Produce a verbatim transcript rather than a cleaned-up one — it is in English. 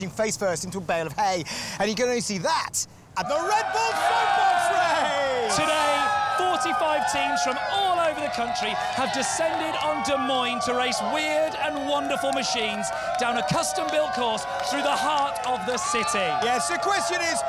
face first into a bale of hay, and you can only see that at the Red Bull Soapbox Race! Today, forty-five teams from all over the country have descended on Des Moines to race weird and wonderful machines down a custom-built course through the heart of the city. Yes, the question is,